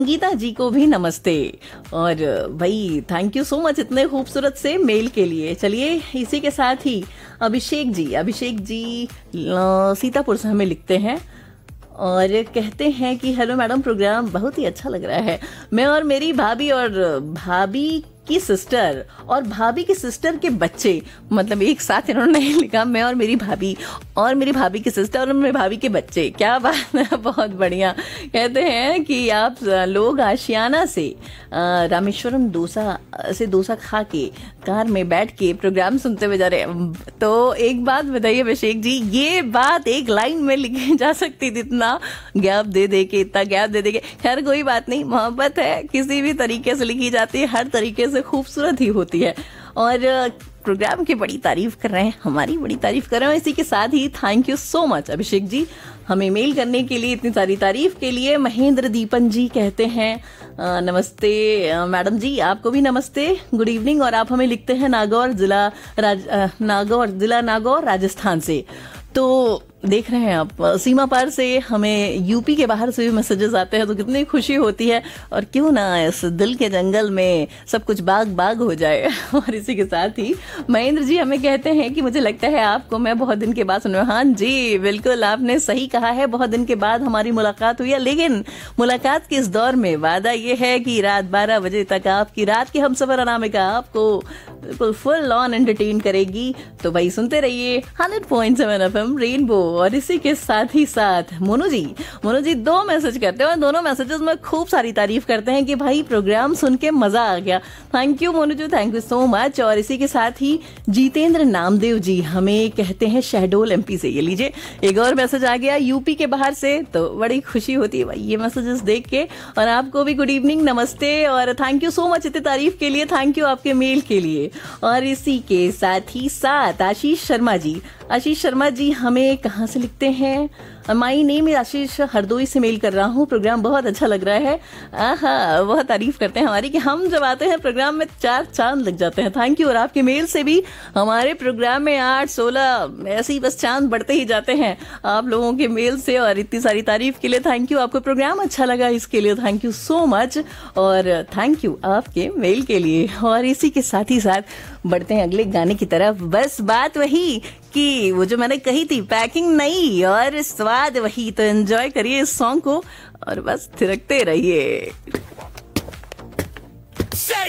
गीता जी को भी नमस्ते। और भाई थैंक यू सो मच इतने खूबसूरत से मेल के लिए। चलिए इसी के साथ ही अभिषेक जी सीतापुर से हमें लिखते हैं और कहते हैं कि हेलो मैडम, प्रोग्राम बहुत ही अच्छा लग रहा है। मैं और मेरी भाभी और भाभी की सिस्टर और भाभी की सिस्टर के बच्चे, मतलब एक साथ इन्होंने लिखा, मैं और मेरी भाभी और मेरी भाभी की सिस्टर और मेरी भाभी के बच्चे। क्या बात है, बहुत बढ़िया। कहते हैं कि आप लोग आशियाना से रामेश्वरम डोसा खा के कार में बैठ के प्रोग्राम सुनते हुए जा रहे हैं। तो एक बात बताइए अभिषेक जी, ये बात एक लाइन में लिखी जा सकती थी, इतना गैप दे के खैर कोई बात नहीं, मोहब्बत है किसी भी तरीके से लिखी जाती है, हर तरीके से खूबसूरत ही होती है। और प्रोग्राम की बड़ी तारीफ कर रहे हैं, हमारी बड़ी तारीफ कर रहे हैं। इसी के साथ ही thank you so much Abhishek ji हमें मेल करने के लिए, इतनी सारी तारीफ के लिए। महेंद्र दीपन जी कहते हैं नमस्ते मैडम जी, आपको भी नमस्ते, गुड इवनिंग। और आप हमें लिखते हैं नागौर जिला नागौर राजस्थान से। तो देख रहे हैं आप, सीमा पार से हमें यूपी के बाहर से भी मैसेजेस आते हैं, तो कितनी खुशी होती है। और क्यों ना इस दिल के जंगल में सब कुछ बाग हो जाए। और इसी के साथ ही महेंद्र जी हमें कहते हैं कि मुझे लगता है आपको मैं बहुत दिन के बाद सुन रहा हूं। हाँ जी बिल्कुल, आपने सही कहा है, बहुत दिन के बाद हमारी मुलाकात हुई है। लेकिन मुलाकात के इस दौर में वादा ये है कि रात 12 बजे तक आपकी रात की हमसफर अनामिका आपको बिल्कुल फुल ऑन एंटरटेन करेगी। तो भाई सुनते रहिए 100.7 FM रेनबो। और इसी के साथ ही साथ मोनू जी 2 मैसेज करते हैं और दोनों मैसेजेस में खूब सारी तारीफ करते हैं कि भाई प्रोग्राम सुन के मजा आ गया। Thank you Monu ji, thank you so much. और इसी के साथ ही जितेंद्र नामदेव जी हमें कहते हैं शहडोल MP से। ये लीजिए एक और मैसेज आ गया यूपी के बाहर से, तो बड़ी खुशी होती है भाई ये मैसेजेस देख के। और आपको भी गुड इवनिंग, नमस्ते और थैंक यू सो मच इतनी तारीफ के लिए, थैंक यू आपके मेल के लिए। और इसी के साथ ही साथ आशीष शर्मा जी हमें कहाँ से लिखते हैं, माई नेम है आशीष, हरदोई से मेल कर रहा हूँ। प्रोग्राम बहुत अच्छा लग रहा है। आहा, बहुत तारीफ करते हैं हमारी कि हम जब आते हैं प्रोग्राम में 4 चांद लग जाते हैं। Thank you. और आपके मेल से भी हमारे प्रोग्राम में 8, 16 ऐसे ही बस चांद बढ़ते ही जाते हैं आप लोगों के मेल से। और इतनी सारी तारीफ के लिए थैंक यू। आपको प्रोग्राम अच्छा लगा इसके लिए थैंक यू सो मच। और थैंक यू आपके मेल के लिए। और इसी के साथ ही साथ बढ़ते हैं अगले गाने की तरफ। बस बात वही कि वो जो मैंने कही थी, पैकिंग नहीं और स्वाद वही। तो एंजॉय करिए इस सॉन्ग को और बस थिरकते रहिए।